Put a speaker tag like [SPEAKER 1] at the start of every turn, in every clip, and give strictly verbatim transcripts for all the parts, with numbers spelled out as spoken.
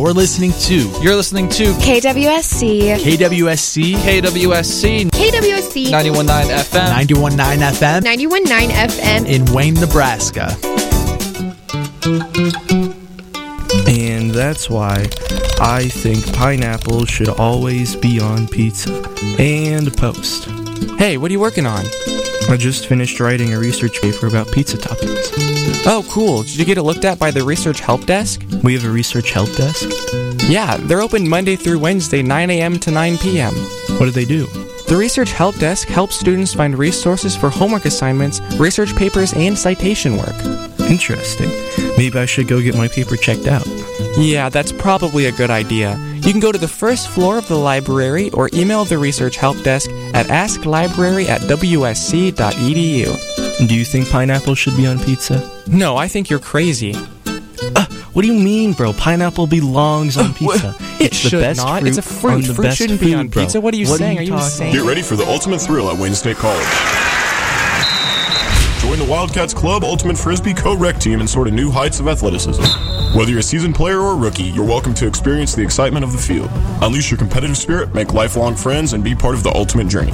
[SPEAKER 1] You're listening to
[SPEAKER 2] You're listening to
[SPEAKER 3] K W S C.
[SPEAKER 1] K W S C.
[SPEAKER 2] K W S C.
[SPEAKER 3] K W S C.
[SPEAKER 2] ninety-one point nine F M.
[SPEAKER 1] ninety-one point nine F M.
[SPEAKER 3] ninety-one point nine F M.
[SPEAKER 1] In Wayne, Nebraska.
[SPEAKER 4] And that's why I think pineapple should always be on pizza. And post.
[SPEAKER 5] Hey, what are you working on?
[SPEAKER 4] I just finished writing a research paper about pizza toppings.
[SPEAKER 5] Oh, cool. Did you get it looked at by the Research Help Desk?
[SPEAKER 4] We have a research help desk?
[SPEAKER 5] Yeah, they're open Monday through Wednesday, nine a.m. to nine p.m.
[SPEAKER 4] What do they do?
[SPEAKER 5] The Research Help Desk helps students find resources for homework assignments, research papers, and citation work.
[SPEAKER 4] Interesting. Maybe I should go get my paper checked out.
[SPEAKER 5] Yeah, that's probably a good idea. You can go to the first floor of the library or email the Research Help Desk at ask library at w s c dot e d u.
[SPEAKER 4] Do you think pineapple should be on pizza?
[SPEAKER 5] No, I think you're crazy.
[SPEAKER 4] Uh, what do you mean, bro? Pineapple belongs on pizza.
[SPEAKER 5] It
[SPEAKER 4] it's the
[SPEAKER 5] should
[SPEAKER 4] best
[SPEAKER 5] not.
[SPEAKER 4] Fruit
[SPEAKER 5] It's a fruit.
[SPEAKER 4] on the
[SPEAKER 5] Fruit
[SPEAKER 4] best
[SPEAKER 5] shouldn't
[SPEAKER 4] food,
[SPEAKER 5] be on
[SPEAKER 4] bro.
[SPEAKER 5] pizza. What are you
[SPEAKER 4] what
[SPEAKER 5] saying?
[SPEAKER 4] Are you,
[SPEAKER 5] are you
[SPEAKER 4] insane?
[SPEAKER 6] Get ready for the ultimate thrill at Wayne State College. Join the Wildcats Club Ultimate Frisbee Co-Rec team and soar to new heights of athleticism. Whether you're a seasoned player or a rookie, you're welcome to experience the excitement of the field. Unleash your competitive spirit, make lifelong friends, and be part of the ultimate journey.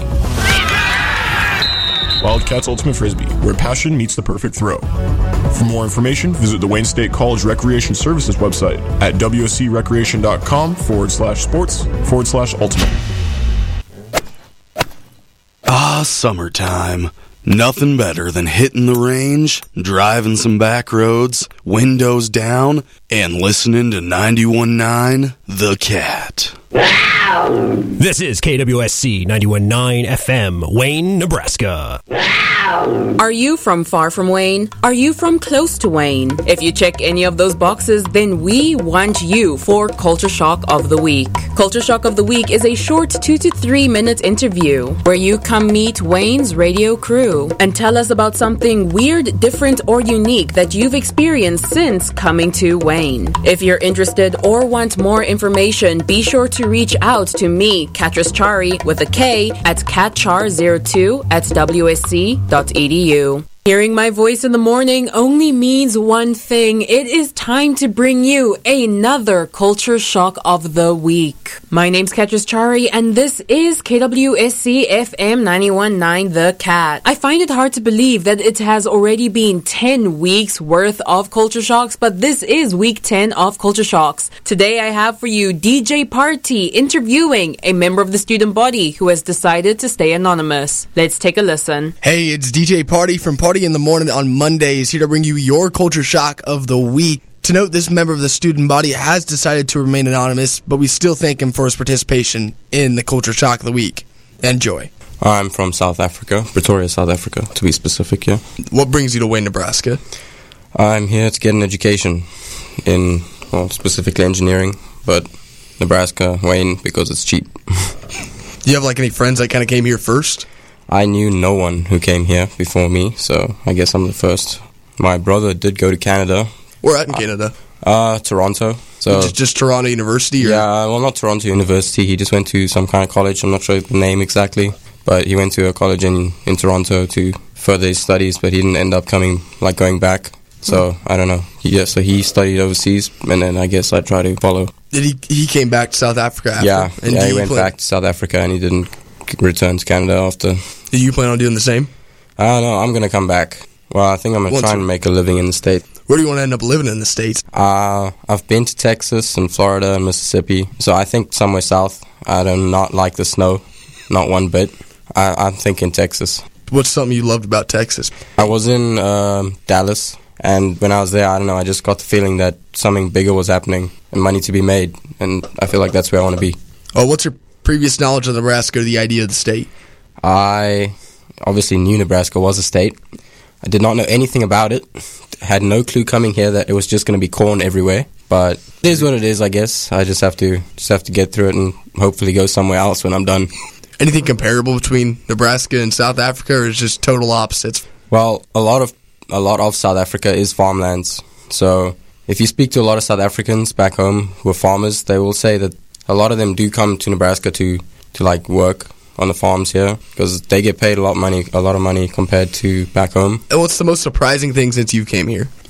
[SPEAKER 6] Wildcats Ultimate Frisbee, where passion meets the perfect throw. For more information, visit the Wayne State College Recreation Services website at w s c recreation dot com forward slash sports forward slash ultimate.
[SPEAKER 7] Ah, summertime. Nothing better than hitting the range, driving some back roads, windows down, and listening to ninety-one point nine The Cat.
[SPEAKER 8] This is K W S C ninety-one point nine F M, Wayne, Nebraska.
[SPEAKER 9] Are you from far from Wayne? Are you from close to Wayne? If you check any of those boxes, then we want you for Culture Shock of the Week. Culture Shock of the Week is a short two to three minute interview where you come meet Wayne's radio crew and tell us about something weird, different, or unique that you've experienced since coming to Wayne. If you're interested or want more information, be sure to reach out to me, Katris Chari, with a K, at catchar zero two at w s c dot e d u. Hearing my voice in the morning only means one thing. It is time to bring you another Culture Shock of the Week. My name's Katris Chari, and this is K W S C F M ninety-one point nine The Cat. I find it hard to believe that it has already been ten weeks worth of Culture Shocks, but this is week ten of Culture Shocks. Today I have for you D J Party interviewing a member of the student body who has decided to stay anonymous. Let's take a listen.
[SPEAKER 10] Hey, it's D J Party from Party in the Morning on Mondays, here to bring you your Culture Shock of the Week. To note, this member of the student body has decided to remain anonymous, but we still thank him for his participation in the Culture Shock of the Week. Enjoy.
[SPEAKER 11] I'm from South Africa, Pretoria, South Africa, to be specific, yeah.
[SPEAKER 10] What brings you to Wayne, Nebraska?
[SPEAKER 11] I'm here to get an education in, well, specifically engineering, but Nebraska, Wayne, because it's cheap.
[SPEAKER 10] Do you have, like, any friends that kind of came here first?
[SPEAKER 11] I knew no one who came here before me, so I guess I'm the first. My brother did go to Canada.
[SPEAKER 10] Where at in Canada?
[SPEAKER 11] Uh, Toronto. So
[SPEAKER 10] just, just Toronto University? Or?
[SPEAKER 11] Yeah, well, not Toronto University. He just went to some kind of college. I'm not sure the name exactly, but he went to a college in, in Toronto to further his studies, but he didn't end up coming, like, going back. So, hmm. I don't know. Yeah, so he studied overseas, and then I guess I try to follow.
[SPEAKER 10] Did he He came back to South Africa after?
[SPEAKER 11] Yeah,
[SPEAKER 10] and
[SPEAKER 11] yeah he went
[SPEAKER 10] plan-
[SPEAKER 11] back to South Africa, and he didn't return to Canada after.
[SPEAKER 10] Do you plan on doing the same?
[SPEAKER 11] I don't know. I'm going to come back. Well, I think I'm going to try and make a living in the States.
[SPEAKER 10] Where do you want to end up living in the States?
[SPEAKER 11] Uh, I've been to Texas and Florida and Mississippi, so I think somewhere south. I do not like the snow, not one bit. I, I'm thinking Texas.
[SPEAKER 10] What's something you loved about Texas?
[SPEAKER 11] I was in um, Dallas, and when I was there, I don't know, I just got the feeling that something bigger was happening and money to be made, and I feel like that's where I want to be.
[SPEAKER 10] Oh, what's your previous knowledge of Nebraska or the idea of the state?
[SPEAKER 11] I obviously knew Nebraska was a state. I did not know anything about it. Had no clue coming here that it was just going to be corn everywhere. But it is what it is, I guess. I just have to just have to get through it and hopefully go somewhere else when I'm done.
[SPEAKER 10] Anything comparable between Nebraska and South Africa, or is it just total opposites?
[SPEAKER 11] Well, a lot of a lot of South Africa is farmlands. So if you speak to a lot of South Africans back home who are farmers, they will say that a lot of them do come to Nebraska to, to like work on the farms here because they get paid a lot of money, a lot of money compared to back home.
[SPEAKER 10] And what's the most surprising thing since you came here?